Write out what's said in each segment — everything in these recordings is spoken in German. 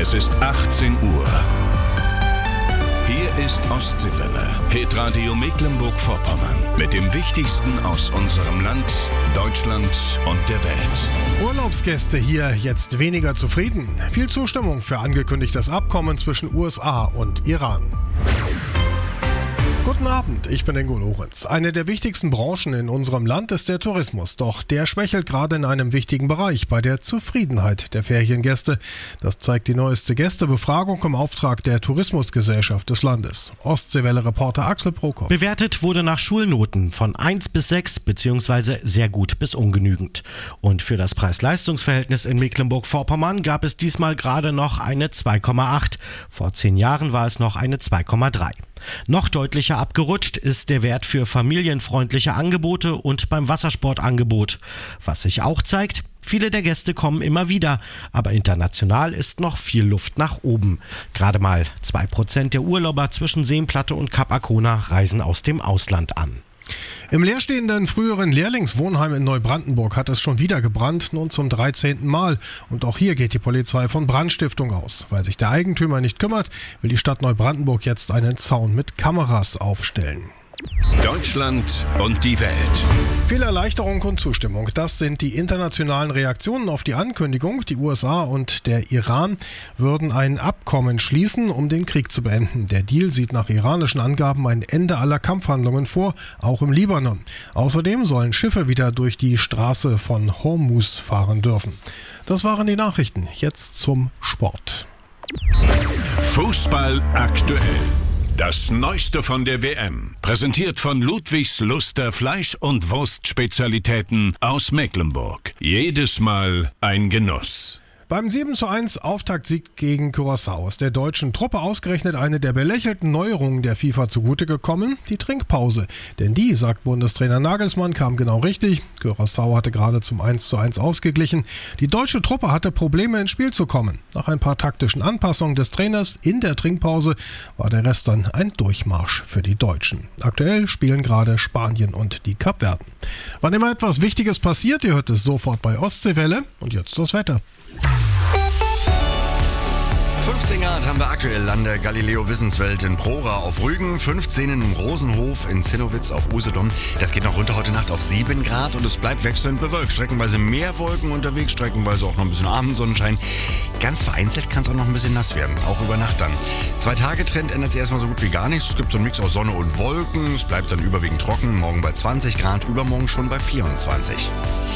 Es ist 18 Uhr. Hier ist Ostseewelle, Hitradio Mecklenburg-Vorpommern. Mit dem Wichtigsten aus unserem Land, Deutschland und der Welt. Urlaubsgäste hier jetzt weniger zufrieden. Viel Zustimmung für angekündigtes Abkommen zwischen USA und Iran. Guten Abend, ich bin Ingo Lorenz. Eine der wichtigsten Branchen in unserem Land ist der Tourismus. Doch der schwächelt gerade in einem wichtigen Bereich, bei der Zufriedenheit der Feriengäste. Das zeigt die neueste Gästebefragung im Auftrag der Tourismusgesellschaft des Landes. Ostseewelle-Reporter Axel Prokop. Bewertet wurde nach Schulnoten von 1 bis 6 bzw. sehr gut bis ungenügend. Und für das Preis-Leistungs-Verhältnis in Mecklenburg-Vorpommern gab es diesmal gerade noch eine 2,8. Vor 10 Jahren war es noch eine 2,3. Noch deutlicher abgerutscht ist der Wert für familienfreundliche Angebote und beim Wassersportangebot. Was sich auch zeigt, viele der Gäste kommen immer wieder, aber international ist noch viel Luft nach oben. Gerade mal 2% der Urlauber zwischen Seenplatte und Kap Arkona reisen aus dem Ausland an. Im leerstehenden früheren Lehrlingswohnheim in Neubrandenburg hat es schon wieder gebrannt, nun zum 13. Mal. Und auch hier geht die Polizei von Brandstiftung aus. Weil sich der Eigentümer nicht kümmert, will die Stadt Neubrandenburg jetzt einen Zaun mit Kameras aufstellen. Deutschland und die Welt. Viel Erleichterung und Zustimmung. Das sind die internationalen Reaktionen auf die Ankündigung. Die USA und der Iran würden ein Abkommen schließen, um den Krieg zu beenden. Der Deal sieht nach iranischen Angaben ein Ende aller Kampfhandlungen vor, auch im Libanon. Außerdem sollen Schiffe wieder durch die Straße von Hormuz fahren dürfen. Das waren die Nachrichten. Jetzt zum Sport. Fußball aktuell. Das Neueste von der WM, präsentiert von Ludwigs Luster Fleisch- und Wurstspezialitäten aus Mecklenburg. Jedes Mal ein Genuss. Beim 7:1 Auftaktsieg gegen Curaçao ist der deutschen Truppe ausgerechnet eine der belächelten Neuerungen der FIFA zugute gekommen, die Trinkpause. Denn die, sagt Bundestrainer Nagelsmann, kam genau richtig. Curaçao hatte gerade zum 1:1 ausgeglichen. Die deutsche Truppe hatte Probleme ins Spiel zu kommen. Nach ein paar taktischen Anpassungen des Trainers in der Trinkpause war der Rest dann ein Durchmarsch für die Deutschen. Aktuell spielen gerade Spanien und die Kapverden. Wann immer etwas Wichtiges passiert, ihr hört es sofort bei Ostseewelle. Und jetzt das Wetter. 15 Grad haben wir aktuell an der Galileo Wissenswelt in Prora auf Rügen, 15 in Rosenhof in Zinnowitz auf Usedom. Das geht noch runter heute Nacht auf 7 Grad und es bleibt wechselnd bewölkt. Streckenweise mehr Wolken unterwegs, streckenweise auch noch ein bisschen Abendsonnenschein. Ganz vereinzelt kann es auch noch ein bisschen nass werden, auch über Nacht dann. 2-Tage-Trend ändert sich erstmal so gut wie gar nichts. Es gibt so einen Mix aus Sonne und Wolken. Es bleibt dann überwiegend trocken, morgen bei 20 Grad, übermorgen schon bei 24.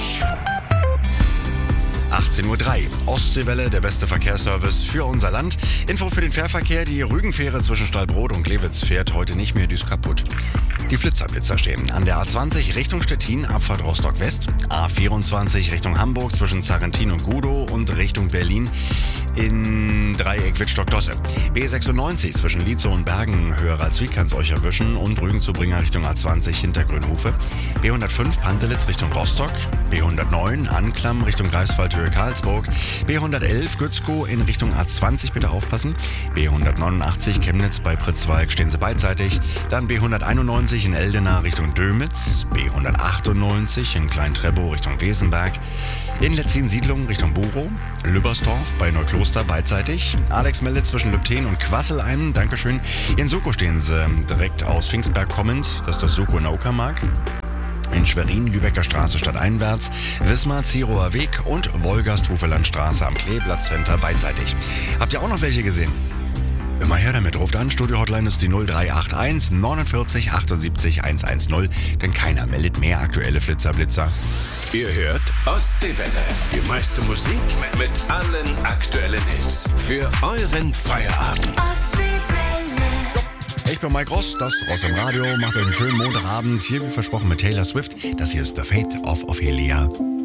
18:03 Uhr. Ostseewelle, der beste Verkehrsservice für unser Land. Info für den Fährverkehr. Die Rügenfähre zwischen Stallbrot und Glewitz fährt heute nicht mehr, die ist kaputt. Die Flitzer stehen an der A20 Richtung Stettin, Abfahrt Rostock-West. A24 Richtung Hamburg zwischen Zarrentin und Gudow und Richtung Berlin in Dreieck Wittstock-Dosse. B96 zwischen Lietzow und Bergen, Höher-Alswiek kann es euch erwischen und Rügen-Zubringer Richtung A20 hinter Grünhofe. B105 Pantelitz Richtung Rostock. B109 Anklam Richtung Greifswald-Höhe Karlsburg. B111 Gützkow in Richtung A20, bitte aufpassen. B189 Chemnitz bei Pritzwalk, stehen Sie beidseitig. Dann B191 in Eldena Richtung Dömitz. B198 in Klein-Trebow Richtung Wesenberg. In Letzin-Siedlung Richtung Burow. Lübbersdorf bei Neukloster beidseitig. Alex meldet zwischen Lübten und Quassel ein. Dankeschön. In Suko stehen Sie direkt aus Pfingstberg kommend. Das ist das Suko in der Uckermark. In Schwerin, Lübecker Straße stadteinwärts, Wismar, Zirower Weg und Wolgast-Hufelandstraße am Kleeblatt-Center beidseitig. Habt ihr auch noch welche gesehen? Immer her damit, ruft an, Studio-Hotline ist die 0381 49 78 110, denn keiner meldet mehr aktuelle Flitzer-Blitzer. Ihr hört Ostseewelle, die meiste Musik mit allen aktuellen Hits für euren Feierabend. Ich bin Mike Ross, das Ross im Radio, macht euch einen schönen Montagabend, hier wie versprochen mit Taylor Swift. Das hier ist The Fate of Ophelia.